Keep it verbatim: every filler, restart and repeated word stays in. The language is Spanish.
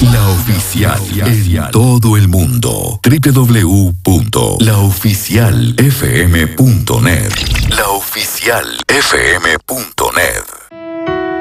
La Oficial en todo el mundo. doble u doble u doble u punto la oficial f m punto net. La Oficial f m punto net.